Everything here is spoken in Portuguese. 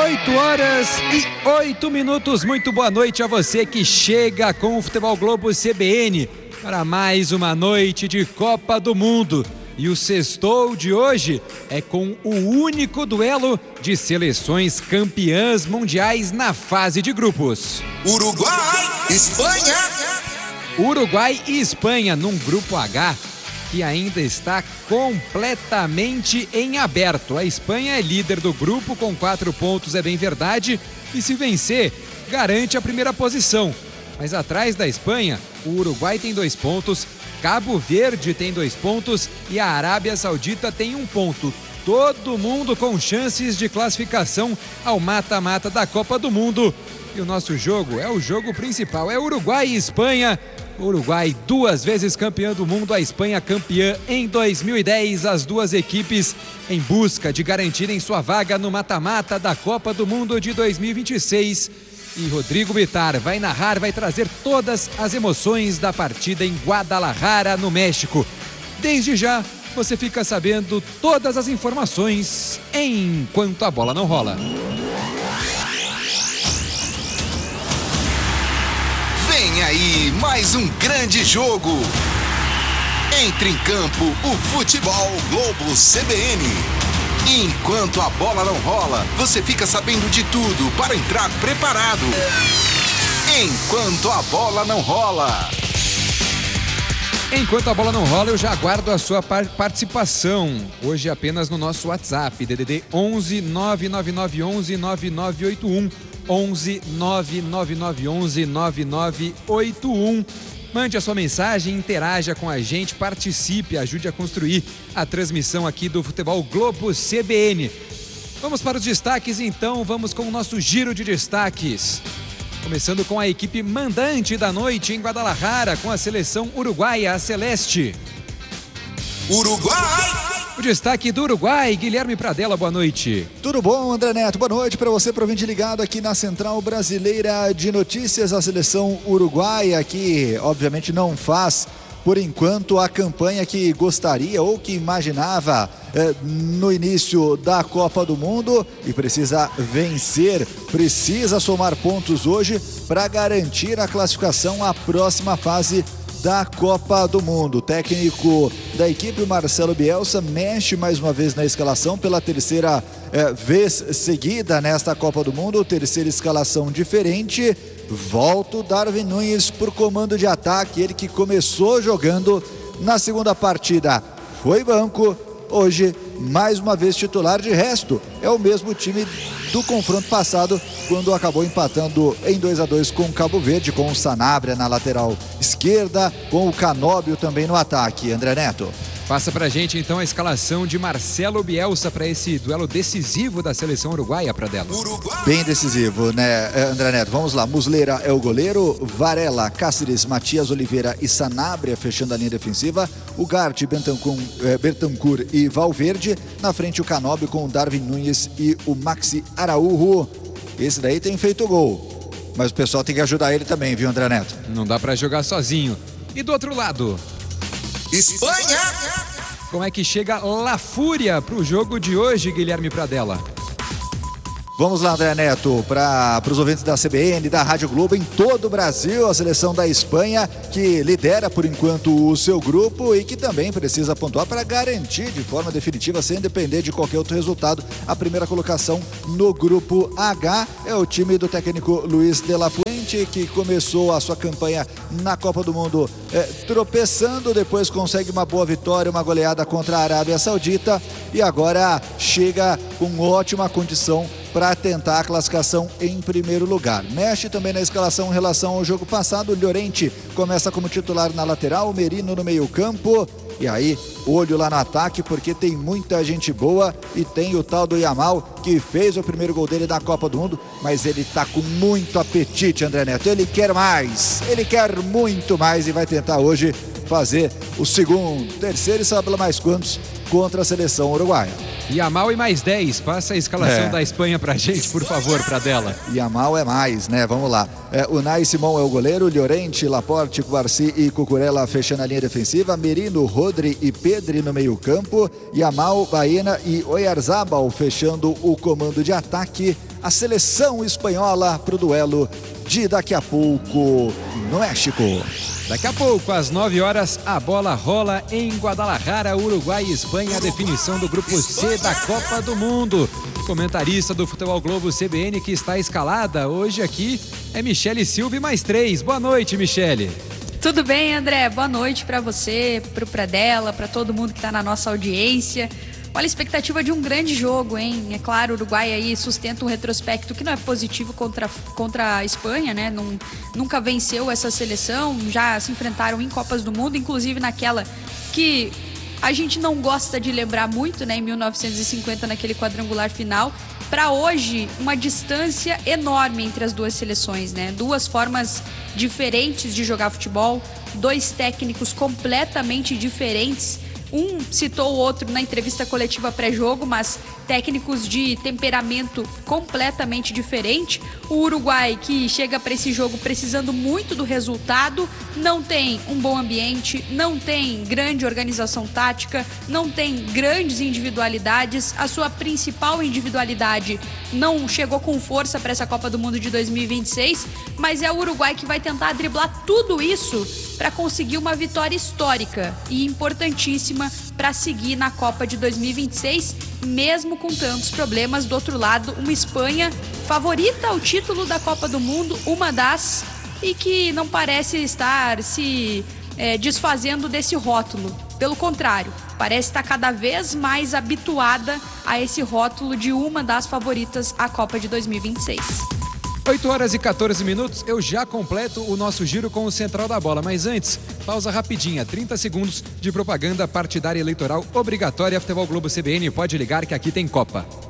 8h08. Muito boa noite a você que chega com o Futebol Globo CBN para mais uma noite de Copa do Mundo. E o sextou de hoje é com o único duelo de seleções campeãs mundiais na fase de grupos. Uruguai e Espanha num grupo H que ainda está completamente em aberto. A Espanha é líder do grupo com 4 pontos, é bem verdade, e se vencer, garante a primeira posição. Mas atrás da Espanha, o Uruguai tem 2 pontos, Cabo Verde tem 2 pontos e a Arábia Saudita tem 1 ponto. Todo mundo com chances de classificação ao mata-mata da Copa do Mundo. E o nosso jogo é o jogo principal, é Uruguai e Espanha. O Uruguai 2 vezes campeão do mundo, a Espanha campeã em 2010. As duas equipes em busca de garantirem sua vaga no mata-mata da Copa do Mundo de 2026. E Rodrigo Bittar vai narrar, vai trazer todas as emoções da partida em Guadalajara, no México. Desde já, você fica sabendo todas as informações enquanto a bola não rola. Vem aí mais um grande jogo. Entre em campo o Futebol Globo CBN. Enquanto a bola não rola, você fica sabendo de tudo para entrar preparado. Enquanto a bola não rola. Enquanto a bola não rola, eu já aguardo a sua participação. Hoje apenas no nosso WhatsApp, DDD 11 99911 9981. 11 99911 9981. Mande a sua mensagem, interaja com a gente, participe, ajude a construir a transmissão aqui do Futebol Globo CBN. Vamos para os destaques então, vamos com o nosso giro de destaques. Começando com a equipe mandante da noite em Guadalajara, com a seleção uruguaia, a Celeste. Uruguai! O destaque do Uruguai, Guilherme Pradella, boa noite. Tudo bom, André Neto? Boa noite para você, provinte ligado aqui na Central Brasileira de Notícias. A seleção uruguaia que, obviamente, não faz, por enquanto, a campanha que gostaria ou que imaginava no início da Copa do Mundo e precisa vencer, precisa somar pontos hoje para garantir a classificação à próxima fase da Copa do Mundo. O técnico da equipe, Marcelo Bielsa, mexe mais uma vez na escalação pela terceira vez seguida nesta Copa do Mundo, terceira escalação diferente. Volta o Darwin Núñez por comando de ataque, ele que começou jogando na segunda partida, foi banco, hoje mais uma vez titular. De resto, é o mesmo time do confronto passado, quando acabou empatando em 2-2 com o Cabo Verde, com o Sanabria na lateral esquerda, com o Canóbio também no ataque. André Neto. Passa pra gente então a escalação de Marcelo Bielsa para esse duelo decisivo da seleção uruguaia, Pradella. Bem decisivo, né, André Neto? Vamos lá, Muslera é o goleiro, Varela, Cáceres, Matias Oliveira e Sanabria fechando a linha defensiva, Ugarte, Bentancur e Valverde, na frente o Canóbio com o Darwin Núñez e o Maxi Araújo. Esse daí tem feito gol, mas o pessoal tem que ajudar ele também, viu, André Neto? Não dá pra jogar sozinho. E do outro lado, Espanha! Como é que chega La Fúria pro jogo de hoje, Guilherme Pradella? Vamos lá, André Neto, para os ouvintes da CBN, da Rádio Globo, em todo o Brasil, a seleção da Espanha, que lidera por enquanto o seu grupo e que também precisa pontuar para garantir de forma definitiva, sem depender de qualquer outro resultado, a primeira colocação no grupo H. É o time do técnico Luis de la Fuente, que começou a sua campanha na Copa do Mundo tropeçando, depois consegue uma boa vitória, uma goleada contra a Arábia Saudita e agora chega com ótima condição para tentar a classificação em primeiro lugar. Mexe também na escalação em relação ao jogo passado. O Llorente começa como titular na lateral, o Merino no meio campo. E aí, olho lá no ataque, porque tem muita gente boa e tem o tal do Yamal, que fez o primeiro gol dele na Copa do Mundo, mas ele tá com muito apetite, André Neto. Ele quer mais, ele quer muito mais e vai tentar hoje fazer o segundo, terceiro e sabe lá mais quantos contra a seleção uruguaia. Yamal e mais 10, passa a escalação da Espanha pra gente, por favor, Pradella. Yamal é mais, né? Vamos lá. Unai Simão é o goleiro, Llorente, Laporte, Guarci e Cucurella fechando a linha defensiva, Merino, Rodri e Pedri no meio campo, Yamal, Baena e Oyarzabal fechando o comando de ataque. a seleção espanhola para o duelo de daqui a pouco no México. Daqui a pouco, às 9 horas, a bola rola em Guadalajara, Uruguai e Espanha, a definição do grupo C da Copa do Mundo. Comentarista do Futebol Globo CBN que está escalada hoje aqui é Michele Silva e mais 3. Boa noite, Michele. Tudo bem, André? Boa noite para você, para o Pradella, para todo mundo que está na nossa audiência. Olha a expectativa de um grande jogo, hein? É claro, o Uruguai aí sustenta um retrospecto que não é positivo contra a Espanha, né? Nunca venceu essa seleção, já se enfrentaram em Copas do Mundo, inclusive naquela que a gente não gosta de lembrar muito, né? Em 1950, naquele quadrangular final. Para hoje, uma distância enorme entre as duas seleções, né? Duas formas diferentes de jogar futebol, dois técnicos completamente diferentes. Um citou o outro na entrevista coletiva pré-jogo, mas técnicos de temperamento completamente diferente. O Uruguai, que chega para esse jogo precisando muito do resultado, não tem um bom ambiente, não tem grande organização tática, não tem grandes individualidades. A sua principal individualidade não chegou com força para essa Copa do Mundo de 2026, mas é o Uruguai que vai tentar driblar tudo isso para conseguir uma vitória histórica e importantíssima para seguir na Copa de 2026, mesmo com tantos problemas. Do outro lado, uma Espanha favorita ao título da Copa do Mundo, uma das, e que não parece estar se desfazendo desse rótulo. Pelo contrário, parece estar cada vez mais habituada a esse rótulo de uma das favoritas à Copa de 2026. 8 horas e 14 minutos, eu já completo o nosso giro com o Central da Bola, mas antes, pausa rapidinha, 30 segundos de propaganda partidária eleitoral obrigatória. Futebol Globo CBN, pode ligar que aqui tem Copa.